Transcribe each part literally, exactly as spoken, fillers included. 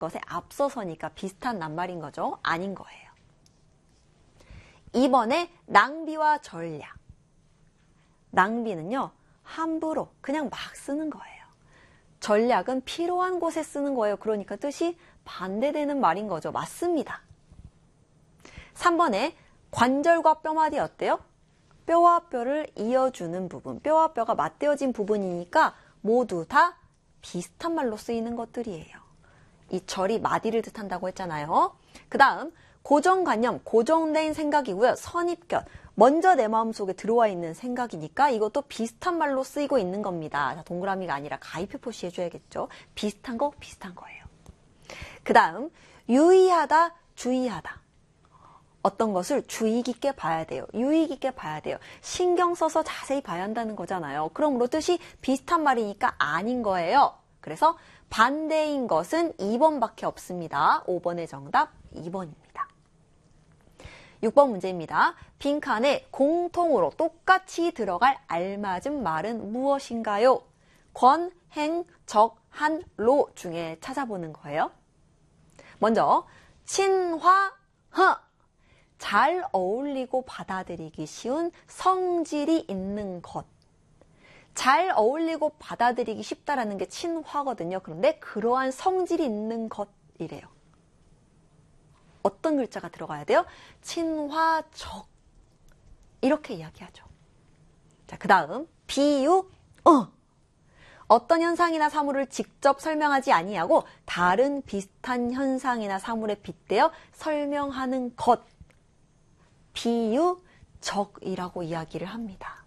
것에 앞서서니까 비슷한 낱말인 거죠. 아닌 거예요. 이 번에 낭비와 전략. 낭비는요, 함부로 그냥 막 쓰는 거예요. 전략은 필요한 곳에 쓰는 거예요. 그러니까 뜻이 반대되는 말인 거죠. 맞습니다. 삼 번에 관절과 뼈마디 어때요? 뼈와 뼈를 이어주는 부분, 뼈와 뼈가 맞대어진 부분이니까 모두 다 비슷한 말로 쓰이는 것들이에요. 이 절이 마디를 뜻한다고 했잖아요. 그 다음 고정관념, 고정된 생각이고요. 선입견, 먼저 내 마음속에 들어와 있는 생각이니까 이것도 비슷한 말로 쓰이고 있는 겁니다. 자, 동그라미가 아니라 가위표 표시해줘야겠죠. 비슷한 거 비슷한 거예요. 그 다음 유의하다, 주의하다. 어떤 것을 주의 깊게 봐야 돼요. 유의 깊게 봐야 돼요. 신경 써서 자세히 봐야 한다는 거잖아요. 그러므로 뜻이 비슷한 말이니까 아닌 거예요. 그래서 반대인 것은 이 번밖에 없습니다. 오 번의 정답 이 번입니다. 육 번 문제입니다. 빈칸에 공통으로 똑같이 들어갈 알맞은 말은 무엇인가요? 권, 행, 적, 한, 로 중에 찾아보는 거예요. 먼저 친화, 허. 잘 어울리고 받아들이기 쉬운 성질이 있는 것. 잘 어울리고 받아들이기 쉽다라는 게 친화거든요. 그런데 그러한 성질이 있는 것이래요. 어떤 글자가 들어가야 돼요? 친화적. 이렇게 이야기하죠. 자, 그 다음 비유, 어. 어떤 현상이나 사물을 직접 설명하지 아니하고 다른 비슷한 현상이나 사물에 빗대어 설명하는 것. 비유적이라고 이야기를 합니다.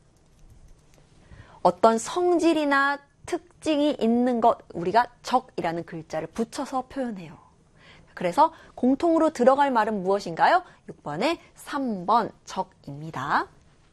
어떤 성질이나 특징이 있는 것, 우리가 적이라는 글자를 붙여서 표현해요. 그래서 공통으로 들어갈 말은 무엇인가요? 육 번에 삼 번 적입니다.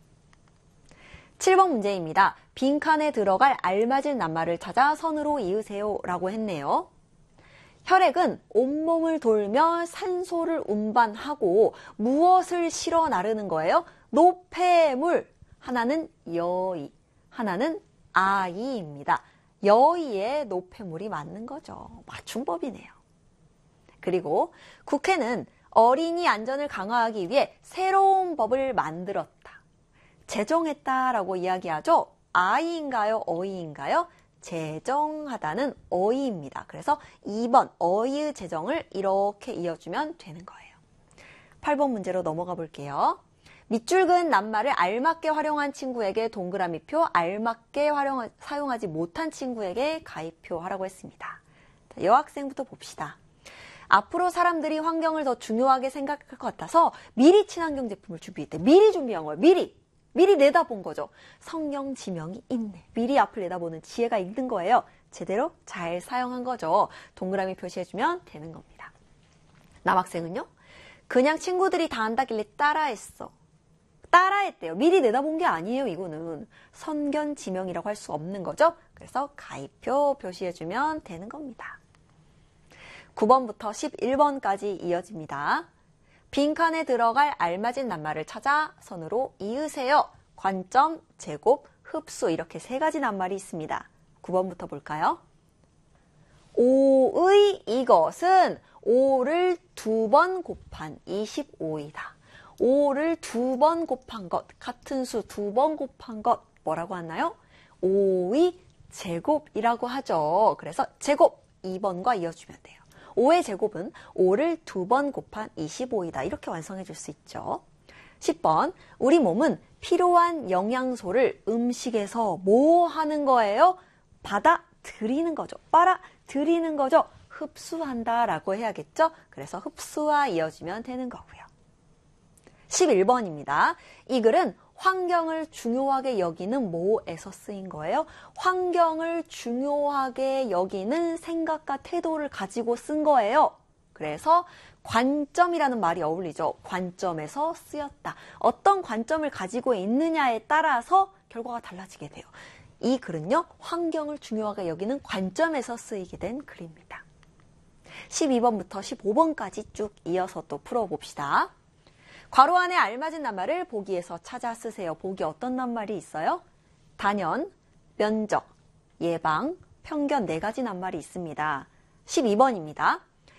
칠 번 문제입니다. 빈칸에 들어갈 알맞은 낱말을 찾아 선으로 이으세요 라고 했네요. 혈액은 온몸을 돌며 산소를 운반하고 무엇을 실어 나르는 거예요? 노폐물. 하나는 여의, 하나는 아이입니다. 여의의 노폐물이 맞는 거죠. 맞춤법이네요. 그리고 국회는 어린이 안전을 강화하기 위해 새로운 법을 만들었다. 제정했다라고 이야기하죠. 아이인가요? 어이인가요? 제정하다는 어이입니다. 그래서 이 번 어이의 제정을 이렇게 이어주면 되는 거예요. 팔 번 문제로 넘어가 볼게요. 밑줄 그은 낱말을 알맞게 활용한 친구에게 동그라미표, 알맞게 활용, 사용하지 못한 친구에게 가위표 하라고 했습니다. 자, 여학생부터 봅시다. 앞으로 사람들이 환경을 더 중요하게 생각할 것 같아서 미리 친환경 제품을 준비했대. 미리 준비한 거예요. 미리. 미리 내다본 거죠. 성경 지명이 있네. 미리 앞을 내다보는 지혜가 있는 거예요. 제대로 잘 사용한 거죠. 동그라미 표시해주면 되는 겁니다. 남학생은요? 그냥 친구들이 다 한다길래 따라했어. 따라했대요. 미리 내다본 게 아니에요. 이거는 성경 지명이라고 할 수 없는 거죠. 그래서 가위표 표시해주면 되는 겁니다. 구 번부터 십일 번까지 이어집니다. 빈칸에 들어갈 알맞은 낱말을 찾아 선으로 이으세요. 관점, 제곱, 흡수 이렇게 세 가지 낱말이 있습니다. 구 번부터 볼까요? 오의 이것은 오를 두 번 곱한 이십오이다. 오를 두 번 곱한 것, 같은 수 두 번 곱한 것 뭐라고 하나요? 오의 제곱이라고 하죠. 그래서 제곱 이 번과 이어주면 돼요. 오의 제곱은 오를 두 번 곱한 이십오이다. 이렇게 완성해 줄 수 있죠. 십 번, 우리 몸은 필요한 영양소를 음식에서 뭐 하는 거예요? 받아들이는 거죠. 빨아들이는 거죠. 흡수한다라고 해야겠죠. 그래서 흡수와 이어지면 되는 거고요. 십일 번입니다. 이 글은 환경을 중요하게 여기는 뭐에서 쓰인 거예요? 환경을 중요하게 여기는 생각과 태도를 가지고 쓴 거예요. 그래서 관점이라는 말이 어울리죠. 관점에서 쓰였다. 어떤 관점을 가지고 있느냐에 따라서 결과가 달라지게 돼요. 이 글은요, 환경을 중요하게 여기는 관점에서 쓰이게 된 글입니다. 십이 번부터 십오 번까지 쭉 이어서 또 풀어봅시다. 괄호 안에 알맞은 낱말을 보기에서 찾아 쓰세요. 보기 어떤 낱말이 있어요? 단연, 면적, 예방, 편견 네 가지 낱말이 있습니다. 십이 번입니다.